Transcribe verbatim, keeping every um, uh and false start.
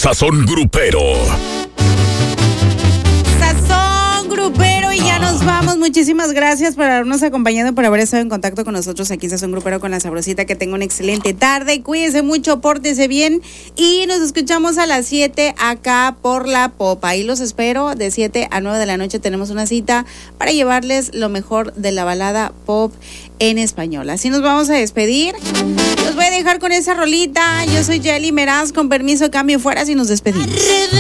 Sazón Grupero. Sazón Grupero, y ya nos vamos. Muchísimas gracias por habernos acompañado, por haber estado en contacto con nosotros aquí en Sazón Grupero con la Sabrosita. Que tenga una excelente tarde, cuídese mucho, pórtese bien y nos escuchamos a las siete acá por La Pop. Ahí los espero, de siete a nueve de la noche tenemos una cita para llevarles lo mejor de la balada pop en español. Así nos vamos a despedir. Los voy a dejar con esa rolita. Yo soy Yeli Meraz, con permiso, cambio fuera y nos despedimos.